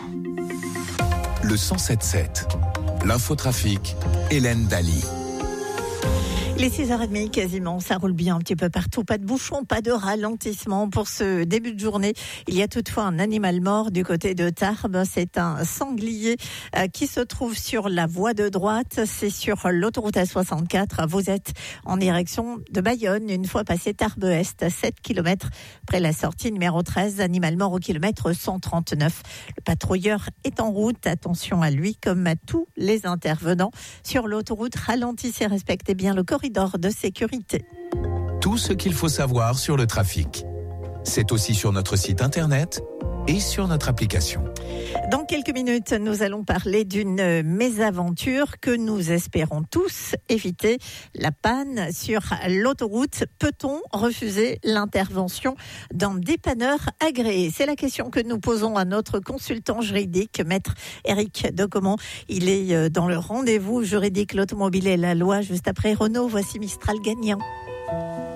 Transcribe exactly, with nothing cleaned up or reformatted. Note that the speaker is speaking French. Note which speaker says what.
Speaker 1: Le cent sept sept, l'infotrafic, Hélène Daly.
Speaker 2: Les six heures trente quasiment, ça roule bien un petit peu partout. Pas de bouchons, pas de ralentissement pour ce début de journée. Il y a toutefois un animal mort du côté de Tarbes. C'est un sanglier euh, qui se trouve sur la voie de droite. C'est sur l'autoroute A soixante-quatre. Vous êtes en direction de Bayonne. Une fois passé Tarbes-Est, à sept kilomètres près la sortie numéro treize. Animal mort au kilomètre cent trente-neuf. Le patrouilleur est en route. Attention à lui comme à tous les intervenants sur l'autoroute. Ralentissez, respectez bien le corridor de sécurité.
Speaker 1: Tout ce qu'il faut savoir sur le trafic. C'est aussi sur notre site internet et sur notre application.
Speaker 2: Dans quelques minutes, nous allons parler d'une mésaventure que nous espérons tous éviter. La panne sur l'autoroute. Peut-on refuser l'intervention d'un dépanneur agréé ? C'est la question que nous posons à notre consultant juridique, maître Éric Decomont. Il est dans le rendez-vous juridique L'automobile et la loi juste après Renault. Voici Mistral gagnant.